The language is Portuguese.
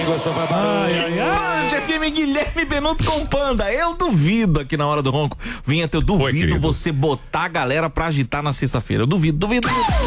Quem gostou vai barulho. FM Guilherme Benuto com Panda. Eu duvido aqui na hora do ronco. Vinheta, eu duvido você botar a galera pra agitar na sexta-feira. Eu duvido.